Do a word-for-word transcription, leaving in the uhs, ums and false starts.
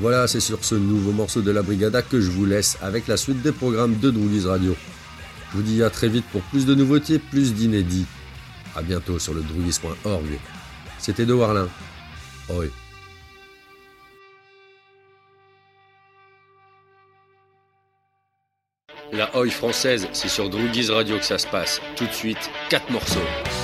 Voilà, c'est sur ce nouveau morceau de la Brigada que je vous laisse avec la suite des programmes de Droogies Radio. Je vous dis à très vite pour plus de nouveautés, plus d'inédits. A bientôt sur le droogies point org. C'était De Warlin. Oi. La Oi française, c'est sur Droogies Radio que ça se passe. Tout de suite, quatre morceaux.